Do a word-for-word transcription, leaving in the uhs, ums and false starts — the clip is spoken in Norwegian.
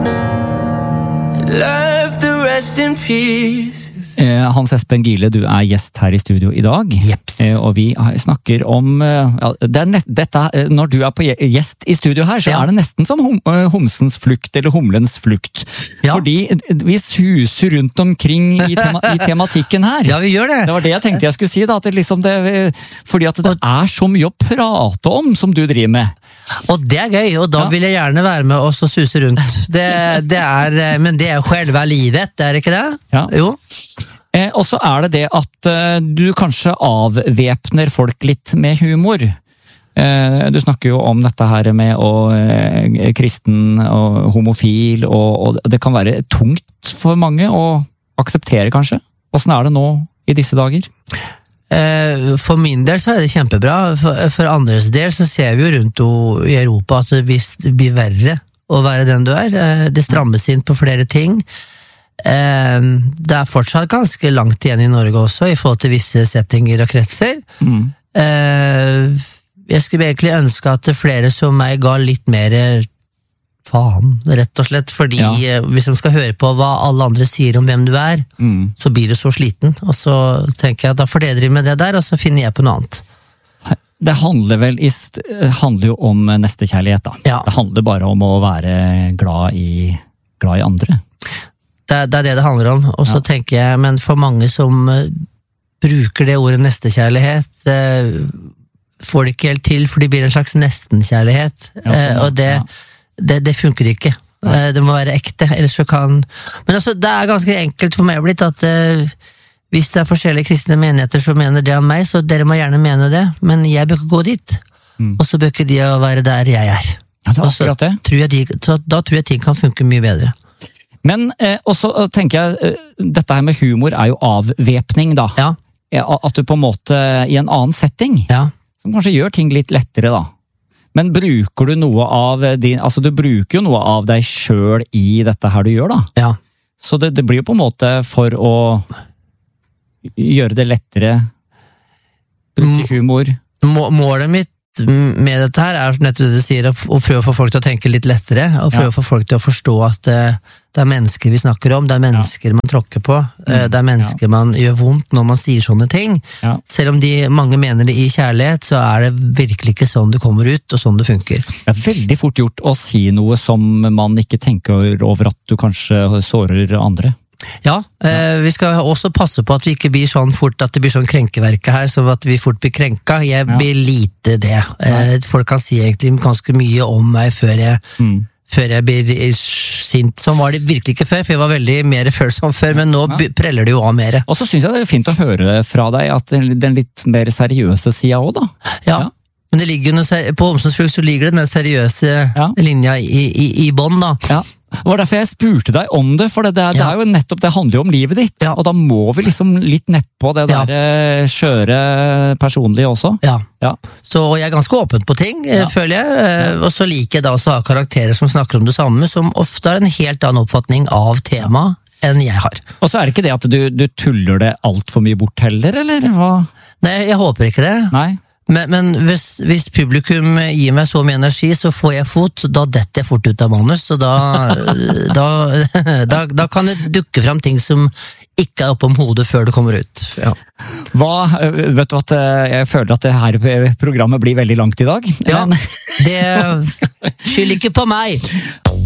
Love the rest in peace. Eh, Hans Espen Gile, du er gjest her i studio i dag. Jeps. Eh, og vi snakker om eh, ja, det er nest, dette, eh, Når du er på gjest i studio her, så Ja. er det nesten som hum, eh, homsens flukt eller humlens flukt. Ja. Fordi eh, vi suser rundt omkring i, tema, i tematikken her. Ja, vi gjør det. Det var det jeg tenkte jeg skulle si. Da, at det liksom det, fordi at det er så mye å prate om som du driver med. Og det er gøy, og da Ja. vil jeg gjerne være med oss og suse rundt. Det, det er, men det er jo selve livet, er det ikke det? Ja. Jo. Eh, og så er det det at eh, du kanskje avvæpner folk litt med humor. Eh, du snakker jo om dette her med å eh, kristen og homofil, og, og det kan være tungt for mange å akseptere, kanskje. Hvordan er det nå i disse dager? Eh, For min del så er det kjempebra. For, for andres del så ser vi jo rundt i Europa at det blir verre å være den du er. Eh, Det strammes inn på flere ting. Eh, Det er fortsatt ganske langt igjen i Norge også, i forhold til visse settinger og kretser. Mm. Eh, Jeg skulle egentlig ønske at flere som meg ga litt mer faen, rett og slett, fordi Ja. eh, hvis de skal høre på hva alle andre sier om hvem du er, Mm. så blir du så sliten, og så tenker jeg at da får dere drive med det der, og så finner jeg på noe annet. Det handler vel i st handler jo om nestekjærlighet, da. Ja. Det handler bare om å være glad i, glad i andre. Det er, det er det det handler om, og så Ja. tenker jeg, men for mange som eh, bruker det ordet nestekjærlighet, eh, får det ikke helt til, for det blir en slags nestenkjærlighet, Ja, sånn, eh, og det, ja. det, det funker ikke. Eh, Det må være ekte, ellers så kan... Men altså, det er ganske enkelt for meg blitt at eh, hvis det er forskjellige kristne menigheter som mener det om meg, så dere må gjerne mene det, men jeg bør ikke gå dit. Mm. Og så bør ikke de være der jeg er. Ja, det er Og så akkurat det. tror jeg de, så da tror jeg ting kan funke mye bedre. Men eh, også tenker jeg, eh, dette her med humor er jo avvæpning, da. Ja, Ja, At du på en måte, i en annen setting, ja. som kanskje gjør ting litt lettere, da. Men bruker du noe av din, altså du bruker jo noe av deg selv i dette her du gjør, da. Ja. Så det, det blir jo på en måte for å gjøre det lettere, bruke humor. Må, målet mitt med dette her er nettopp det du sier, å, f- å prøve å få folk til å tenke litt lettere, og prøve Ja. å få folk til å forstå at eh, det er mennesker vi snakker om, det er mennesker man tråkker på, eh, det er mennesker man gjør vondt når man sier sånne ting. Ja. Selv om de mange mener det i kjærlighet, så er det virkelig ikke sånn det kommer ut, og sånn det funker. Det er veldig fort gjort å si noe som man ikke tenker over at du kanskje sårer andre. Ja, eh, vi skal også passe på at vi ikke blir sånn fort at det blir sånn krenkeverke her, så at vi fort blir krenka. Jeg Ja. blir lite det. Eh, folk kan si egentlig ganske mye om meg før jeg Mm. før jeg blir sint. Sånn var det virkelig ikke før, for jeg var veldig mer følsom før, men nå Ja. b- preller det jo av mer. Og så synes jeg det er fint å høre fra deg at den litt mer seriøse siden også, da. Ja. Ja. Men det ligger noe, ser- på Omsorgsfugl så ligger det den seriøse Ja. linja i, i, i bånd, da. Ja. Det var derfor jeg spurte deg om det, for det, det, det Ja. er jo nettopp, det handler jo om livet ditt. Ja. Og da må vi liksom litt nedpå det Ja. der eh, skjøre personlige også. Ja. Ja. Så jeg er ganske åpen på ting, eh, Ja. føler jeg. Eh, Og så liker jeg da også å ha karakterer som snakker om det samme, som ofte har en helt annen oppfatning av temaet enn jeg har. Og så er det ikke det at du, du tuller det alt for mye bort heller, eller hva? Nei, jeg håper ikke det. Nei? Men, men hvis, hvis publikum gir meg så mye energi, så får jeg fot, da detter jeg fort ut av manus, så da, da, da, da kan det dukke fram ting som ikke er oppom hodet før det kommer ut. Ja. Hva, øh, vet du at øh, jeg føler at det her programmet blir veldig langt i dag. Ja. Men Det skyld ikke på meg!